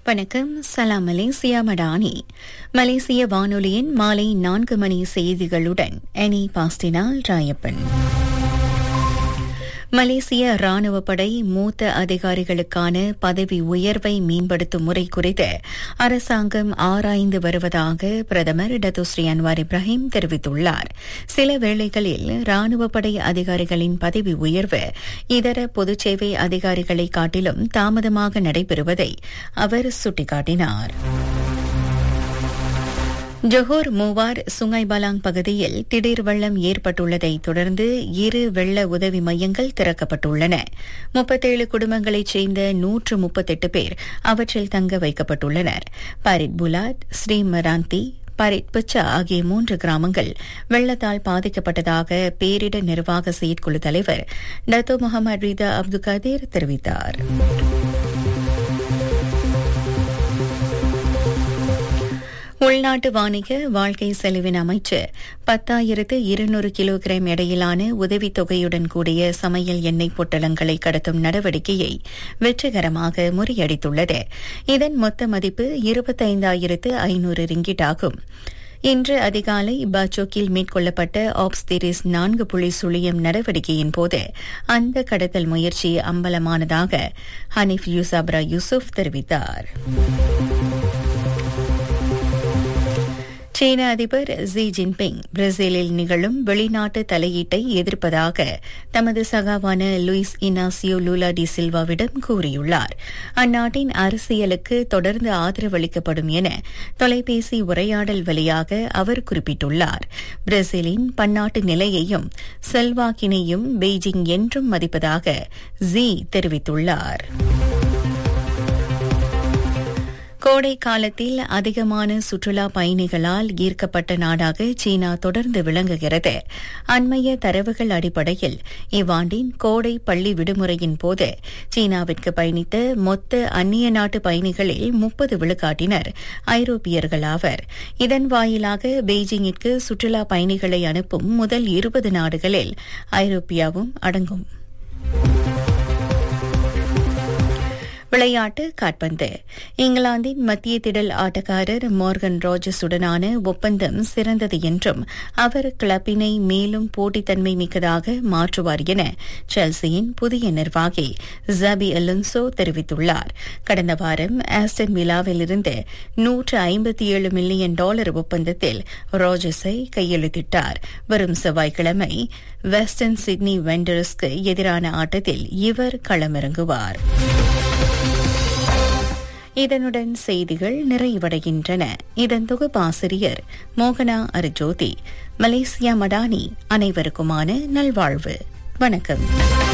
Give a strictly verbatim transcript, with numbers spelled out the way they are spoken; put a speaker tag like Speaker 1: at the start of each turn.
Speaker 1: வணக்கம். சலாம் மலேசியா மடானி. மலேசிய வானொலியின் மாலை நான்கு மணி செய்திகளுடன் எனி பாஸ்டினால் ராயப்பன். மலேசிய ராணுவ படை மூத்த அதிகாரிகளுக்கான பதவி உயர்வை மேம்படுத்தும் முறை குறித்து அரசாங்கம் ஆராய்ந்து வருவதாக பிரதமர் டத்துஸ்ரீ அன்வார் இப்ராஹிம் தெரிவித்துள்ளார். சில வேளைகளில் ராணுவ படை அதிகாரிகளின் பதவி உயர்வு இதர பொதுச்சேவை அதிகாரிகளை காட்டிலும் தாமதமாக நடைபெறுவதை அவர் சுட்டிக்காட்டினார். ஜொஹோர் மூவார் சுங்காய் பலாங் பகுதியில் திடீர் வெள்ளம் ஏற்பட்டுள்ளதை தொடர்ந்து இரு வெள்ள உதவி மையங்கள் திறக்கப்பட்டுள்ளன. முப்பத்தேழு குடும்பங்களைச் சேர்ந்த நூற்று முப்பத்தெட்டு பேர் அவற்றில் தங்க வைக்கப்பட்டுள்ளனர். பாரிட் புலாத், ஸ்ரீமராந்தி, பாரிட் பச்சா ஆகிய மூன்று கிராமங்கள் வெள்ளத்தால் பாதிக்கப்பட்டதாக பேரிடர் நிர்வாக செயற்குழு தலைவர் டத்தோ முகமது ரிதா அப்துல் கதீர் தெரிவித்தார். உள்நாட்டு வாணிக வாழ்க்கை செலவின அமைச்சர் பத்தாயிரத்து இருநூறு கிலோகிராம் எடையிலான உதவித்தொகையுடன் கூடிய சமையல் எண்ணெய் பொட்டலங்களை கடத்தும் நடவடிக்கையை வெற்றிகரமாக முறியடித்துள்ளது. இதன் மொத்த மதிப்பு இருபத்தைந்தாயிரத்து ஐநூறு ரிங்கிட் ஆகும். இன்று அதிகாலை பாச்சோக்கில் மேற்கொள்ளப்பட்ட ஆப்ஸ்திரிஸ் நான்கு புள்ளி சுழியம் நடவடிக்கையின் போது அந்த கடத்தல் முயற்சி அம்பலமானதாக ஹனீஃப் யூசாப்ரா யூசுப் தெரிவித்தார். சீன அதிபர் ஜி ஜின்பிங் பிரேசிலில் நிகழும் வெளிநாட்டு தலையீட்டை எதிர்ப்பதாக தமது சகாவான லூயிஸ் இனாசியோ லூலா டி சில்வாவிடம் கூறியுள்ளார். அந்நாட்டின் அரசியலுக்கு தொடர்ந்து ஆதரவளிக்கப்படும் என தொலைபேசி உரையாடல் வழியாக அவர் குறிப்பிட்டுள்ளார். பிரேசிலின் பன்னாட்டு நிலையையும் செல்வாக்கினையும் பெய்ஜிங் என்றும் மதிப்பதாக ஜி தெரிவித்துள்ளார். கோடை காலத்தில் அதிகமான சுற்றுலா பயணிகளால் ஈர்க்கப்பட்ட நாடாக சீனா தொடர்ந்து விளங்குகிறது. அண்மைய தரவுகள் அடிப்படையில் இவ்வாண்டின் கோடை பள்ளி விடுமுறையின் போது சீனாவிற்கு பயணித்த மொத்த அந்நிய நாட்டு பயணிகளில் முப்பது விழுக்காட்டினர் ஐரோப்பியர்கள் ஆவர். இதன் வாயிலாக பெய்ஜிங்கிற்கு சுற்றுலா பயணிகளை அனுப்பும் முதல் இருபது நாடுகளில் ஐரோப்பியாவும் அடங்கும். விளையாட்டு காற்பந்து. இங்கிலாந்தின் மத்திய திடல் ஆட்டக்காரர் மார்கன் ராஜர்ஸுடனான ஒப்பந்தம் சிறந்தது என்றும் அவர் கிளப்பினை மேலும் போட்டித்தன்மை மிக்கதாக மாற்றுவார் என செல்சியின் புதிய நிர்வாகி ஜபி அலோன்சோ தெரிவித்துள்ளார். கடந்த வாரம் ஆஸ்டன் வில்லாவிலிருந்து நூற்று ஐம்பத்தி ஏழு மில்லியன் டாலர் ஒப்பந்தத்தில் ராஜர்ஸை கையெழுத்திட்டார். வரும் செவ்வாய்க்கிழமை வெஸ்டர்ன் சிட்னி வெண்டர்ஸ்க்கு எதிரான ஆட்டத்தில் இவர் களமிறங்குவார். இதனுடன் செய்திகள் நிறைவடைகின்றன. இதன் தொகுப்பாசிரியர் மோகனா அர்ஜோதி. மலேசியா மடானி. அனைவருக்குமான நல்வாழ்வு. வணக்கம்.